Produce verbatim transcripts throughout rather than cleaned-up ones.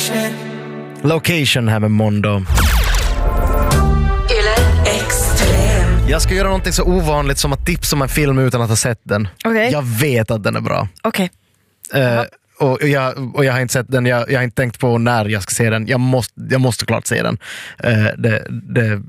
Location här med Mondo. Jag ska göra någonting så ovanligt som att tipsa om en film utan att ha sett den. Okay. Jag vet att den är bra. Okej. Okay. Uh, och, jag, och jag har inte sett den. Jag, jag har inte tänkt på när jag ska se den. Jag måste, jag måste klart se den. Uh, det, det,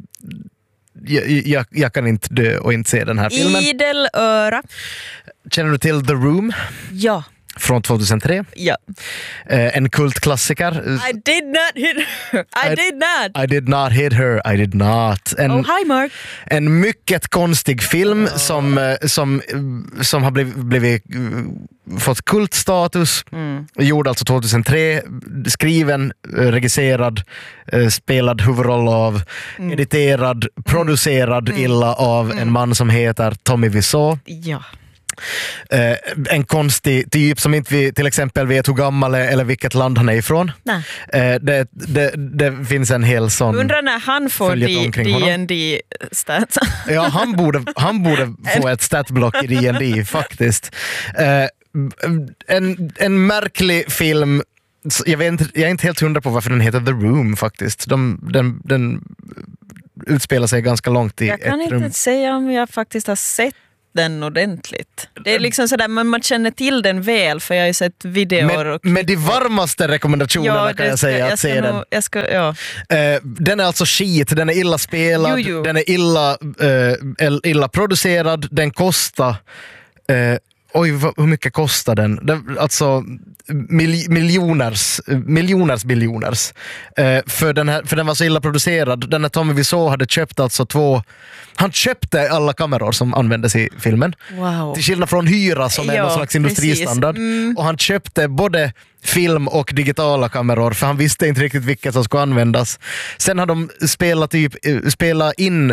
jag, jag, jag kan inte dö och inte se den här filmen. Idel öra. Känner du till The Room? Ja. Från tjugohundratre. Ja. Uh, en kultklassiker. I did not hit her. I, I did not. I did not hit her. I did not. En, oh, hi Mark. En mycket konstig film oh. som, som, som har blivit, blivit fått kultstatus. Mm. Gjord alltså tjugohundratre. Skriven, regisserad, spelad huvudroll av, mm. editerad, producerad mm. illa av mm. en man som heter Tommy Wiseau. Ja. Uh, en konstig typ som inte vi till exempel vet hur gammal är eller vilket land han är ifrån. Nej. Uh, det, det, det finns en hel sån. Undrar när han får D and D-stats. Ja, han borde, han borde få ett statblock i D and D faktiskt. Uh, en, en märklig film. Jag, vet inte, jag är inte helt hundra på varför den heter The Room faktiskt. De, den, den utspelar sig ganska långt i jag kan ett inte rum. säga om jag faktiskt har sett den ordentligt. Det är liksom sådär, men man känner till den väl för jag har ju sett videor. Med, och med de varmaste rekommendationerna ja, kan jag ska, säga jag att se nog, den. Jag ska, ja. Uh, den är alltså skit, den är illa spelad, jo, jo. den är illa, uh, illa producerad, den kostar... Uh, oj, vad, hur mycket kostar den? den alltså mil, miljoners, miljoners biljoners. Uh, för, den här, för den var så illa producerad. Den här Tommy Wiseau hade köpt alltså två... Han köpte alla kameror som användes i filmen. Wow. Till skillnad från hyra som är ja, någon slags industristandard. Mm. Och han köpte både film och digitala kameror för han visste inte riktigt vilket som skulle användas. Sen har de spelat, typ, spelat in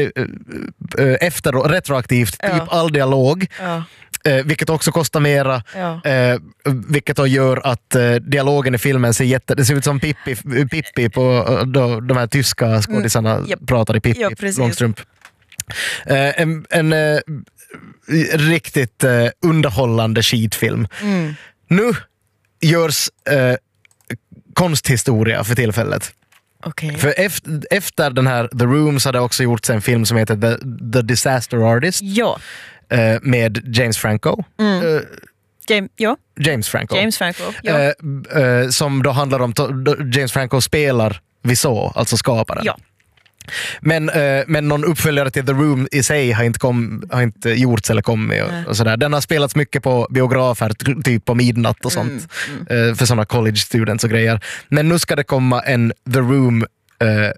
efter, retroaktivt typ ja. all dialog. Ja. Eh, vilket också kostar mera. Ja. Eh, vilket då gör att eh, dialogen i filmen ser jätte... Det ser ut som Pippi, Pippi på då, de här tyska skådisarna mm. yep. pratar i Pippi, ja, Långstrump. Eh, en en eh, riktigt eh, underhållande skitfilm. Mm. Nu görs eh, konsthistoria för tillfället. Okay. För efter, efter den här The Room så hade också gjorts en film som heter The, The Disaster Artist. Ja. Uh, med James Franco. Mm. Uh, James, ja. James Franco. James Franco, ja. Uh, uh, som då handlar om to- James Franco spelar Wiseau, alltså skaparen. Ja. Men, uh, men någon uppföljare till The Room i sig har inte, kom, har inte gjorts eller kommit och, och sådär. Den har spelats mycket på biografer, t- typ på midnatt och sånt. Mm. Mm. Uh, för sådana college students och grejer. Men nu ska det komma en The Room uh,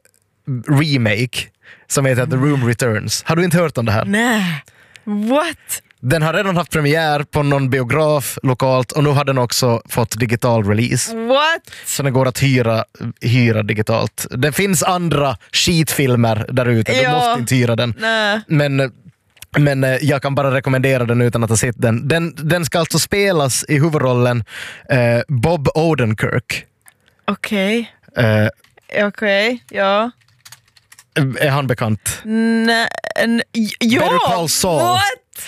remake som heter mm. The Room Returns. Har du inte hört om det här? Nej. What? Den har redan haft premiär på någon biograf lokalt och nu har den också fått digital release. What? Så den går att hyra, hyra digitalt. Det finns andra skitfilmer där ute, ja. Du måste inte hyra den. Nä. Men, men jag kan bara rekommendera den utan att ha sett den. Den, den ska alltså spelas i huvudrollen eh, Bob Odenkirk. Okej. Okay. Eh, Okej, okay. ja. Är han bekant? Nej, ja. Better Call Saul. What?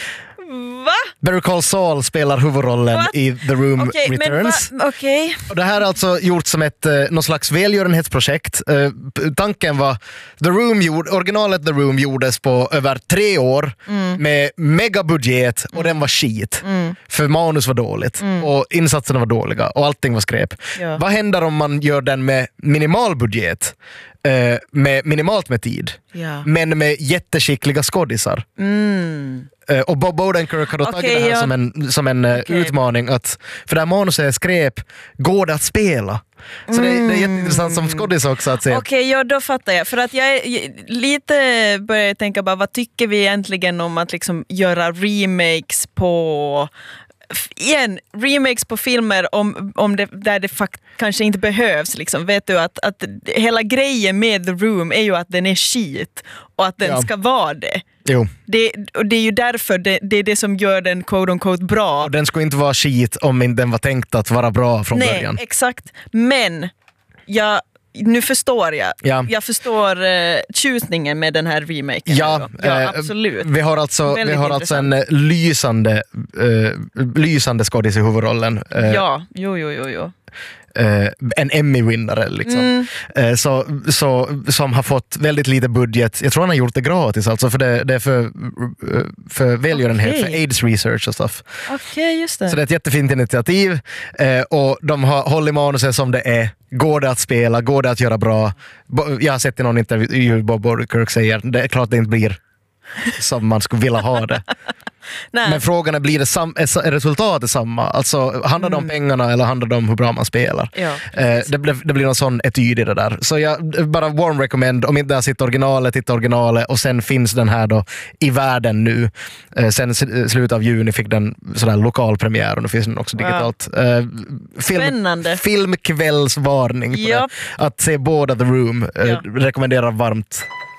Va? Better Call Saul spelar huvudrollen What? i The Room okay, Returns. Okay. Och det här är alltså gjort som ett eh, någon slags välgörenhetsprojekt. Eh, tanken var The Room gjord, originalet The Room gjordes på över tre år mm. med megabudget och mm. den var skit. Mm. För manus var dåligt mm. och insatserna var dåliga och allting var skräp. Ja. Vad händer om man gör den med minimal budget? Uh, med minimalt med tid ja. men med jätteskickliga skådisar. Mm. Uh, och Bob Odenkirk har då okay, tagit det här ja. som en, som en okay. utmaning att, för det här manuset är skräp, går det att spela? Så mm. det, det är jätteintressant som skådis också att se. Okej, okay, ja då fattar jag. För att jag är, lite börjar tänka bara, vad tycker vi egentligen om att liksom göra remakes på igen, remakes på filmer om, om det, där det fakt- kanske inte behövs. Liksom. Vet du att, att hela grejen med The Room är ju att den är skit och att den ja. ska vara det. Jo. Det, och det är ju därför det, det är det som gör den quote on quote bra. Och den skulle inte vara skit om den var tänkt att vara bra från Nej, början. Nej, exakt. Men jag nu förstår jag. Ja. Jag förstår uh, tjusningen med den här remaken. Ja, ja eh, absolut. Vi har alltså, vi har alltså en uh, lysande, uh, lysande skådis i huvudrollen. Uh, ja, jo, jo, jo, jo. eh, en Emmy-vinnare liksom. Mm. Eh, så, så, som har fått väldigt lite budget. Jag tror han har gjort det gratis alltså, för det, det är för, för välgörenhet, Okej. för AIDS research och stuff. Okej, okay, just det. Så det är ett jättefint initiativ eh, och de har hållit manuset som det är. Går det att spela? Går det att göra bra? Bo- Jag har sett i någon intervju Bob Odenkirk säger det är klart det inte blir som man skulle vilja ha det. Nej. Men frågan är, blir det sam- är resultatet samma? Alltså, handlar det om pengarna eller handlar det om hur bra man spelar? Ja, eh, det, blir, det blir någon sån etyd i det där. Så jag bara warm recommend, om inte där sitter originalet, titta originalet och sen finns den här då i världen nu. Eh, sen slutet av juni fick den sådär lokal premiär och nu finns den också digitalt. Wow. Eh, film, Spännande. Filmkvällsvarning på Ja. det. Att se båda The Room. Eh, Ja. rekommenderar varmt.